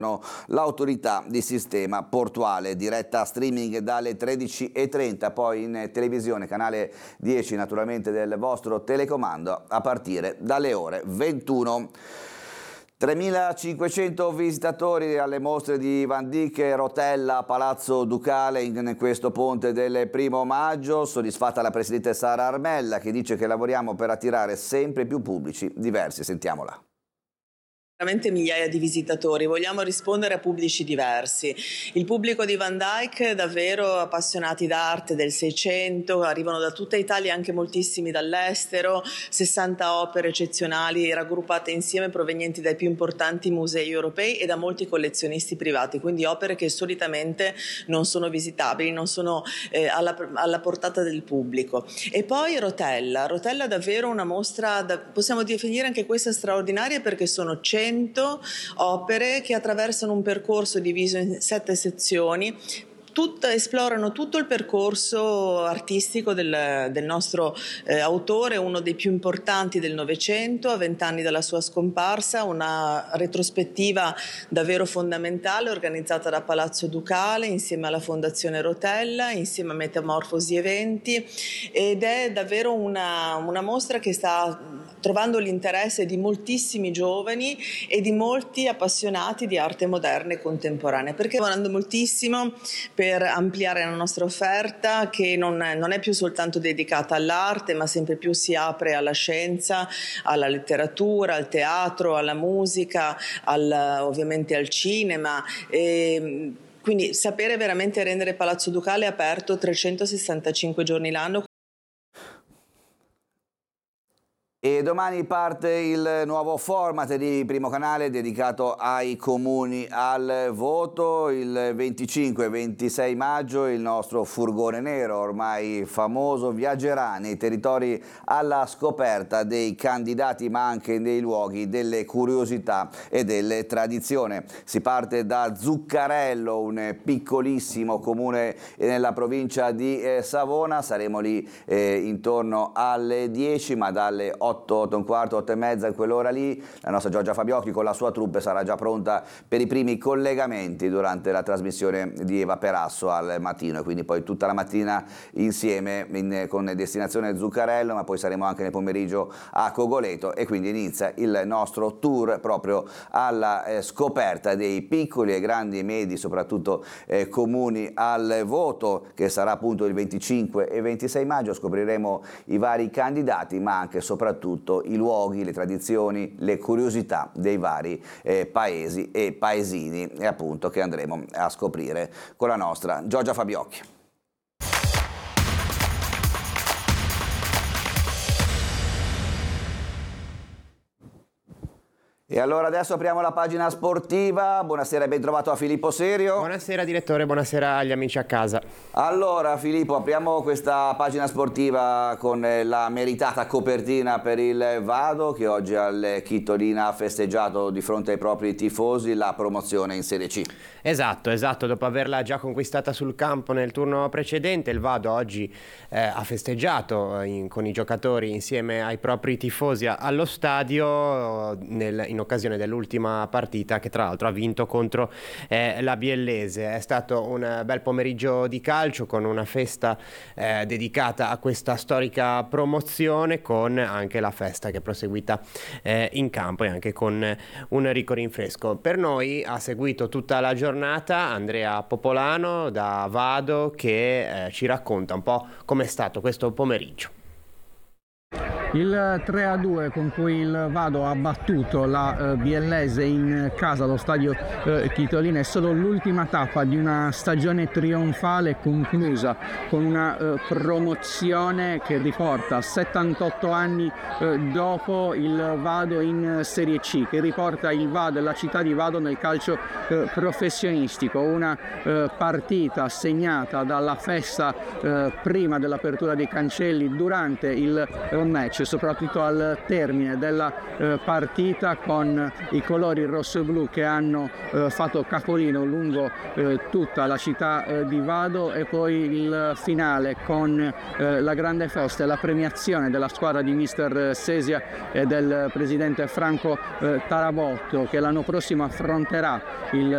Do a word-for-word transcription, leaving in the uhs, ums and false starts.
l'autorità di sistema portuale, diretta streaming dalle tredici e trenta, poi in televisione, canale dieci naturalmente del vostro telecomando a partire dalle ore ventuno. tremilacinquecento visitatori alle mostre di Van Dyck e Rotella, Palazzo Ducale in questo ponte del primo maggio, soddisfatta la Presidente Sara Armella che dice che lavoriamo per attirare sempre più pubblici diversi. Sentiamola. Veramente migliaia di visitatori, vogliamo rispondere a pubblici diversi. Il pubblico di Van Dyck, davvero appassionati d'arte del Seicento, arrivano da tutta Italia, anche moltissimi dall'estero, sessanta opere eccezionali raggruppate insieme provenienti dai più importanti musei europei e da molti collezionisti privati, quindi opere che solitamente non sono visitabili, non sono eh, alla, alla portata del pubblico. E poi Rotella, Rotella davvero una mostra, da, possiamo definire anche questa straordinaria perché sono cento opere che attraversano un percorso diviso in sette sezioni. Tutta, esplorano tutto il percorso artistico del, del nostro eh, autore, uno dei più importanti del Novecento, a vent'anni dalla sua scomparsa, una retrospettiva davvero fondamentale organizzata da Palazzo Ducale insieme alla Fondazione Rotella, insieme a Metamorfosi Eventi, ed è davvero una, una mostra che sta trovando l'interesse di moltissimi giovani e di molti appassionati di arte moderna e contemporanea, perché lavorando moltissimo per ampliare la nostra offerta che non è, non è più soltanto dedicata all'arte, ma sempre più si apre alla scienza, alla letteratura, al teatro, alla musica, al, ovviamente al cinema. E quindi sapere veramente rendere Palazzo Ducale aperto trecentosessantacinque giorni l'anno. E domani parte il nuovo format di Primo Canale dedicato ai comuni al voto. Il venticinque e ventisei maggio il nostro furgone nero, ormai famoso, viaggerà nei territori alla scoperta dei candidati ma anche dei luoghi, delle curiosità e delle tradizioni. Si parte da Zuccarello, un piccolissimo comune nella provincia di Savona. Saremo lì eh, intorno alle dieci, ma dalle otto otto e un quarto, otto e mezza, in quell'ora lì la nostra Giorgia Fabiocchi con la sua troupe sarà già pronta per i primi collegamenti durante la trasmissione di Eva Perasso al mattino, e quindi poi tutta la mattina insieme in, con destinazione Zuccarello, ma poi saremo anche nel pomeriggio a Cogoleto, e quindi inizia il nostro tour proprio alla eh, scoperta dei piccoli e grandi e medi, soprattutto eh, comuni al voto, che sarà appunto il venticinque e ventisei maggio. Scopriremo i vari candidati ma anche soprattutto i luoghi, le tradizioni, le curiosità dei vari eh, paesi e paesini, e appunto che andremo a scoprire con la nostra Giorgia Fabiocchi. E allora adesso apriamo la pagina sportiva. Buonasera e ben trovato a Filippo Serio. Buonasera direttore, buonasera agli amici a casa. Allora Filippo, apriamo questa pagina sportiva con la meritata copertina per il Vado, che oggi al Chitolina ha festeggiato di fronte ai propri tifosi la promozione in Serie C. Esatto, esatto, dopo averla già conquistata sul campo nel turno precedente, il Vado oggi eh, ha festeggiato in, con i giocatori insieme ai propri tifosi allo stadio nel, in occasione dell'ultima partita, che tra l'altro ha vinto contro eh, la Biellese. È stato un bel pomeriggio di calcio con una festa eh, dedicata a questa storica promozione, con anche la festa che è proseguita eh, in campo e anche con un ricco rinfresco. Per noi ha seguito tutta la giornata Andrea Popolano da Vado, che eh, ci racconta un po' com'è stato questo pomeriggio. Il tre a due con cui il Vado ha battuto la eh, Biellese in casa allo stadio eh, Chitolina è solo l'ultima tappa di una stagione trionfale conclusa con una eh, promozione che riporta settantotto anni eh, dopo il Vado in Serie C, che riporta il Vado e la città di Vado nel calcio eh, professionistico. Una eh, partita segnata dalla festa eh, prima dell'apertura dei cancelli, durante il eh, match, soprattutto al termine della eh, partita, con i colori rosso-blu che hanno eh, fatto capolino lungo eh, tutta la città eh, di Vado, e poi il finale con eh, la grande festa e la premiazione della squadra di mister Sesia e del presidente Franco eh, Tarabotto, che l'anno prossimo affronterà il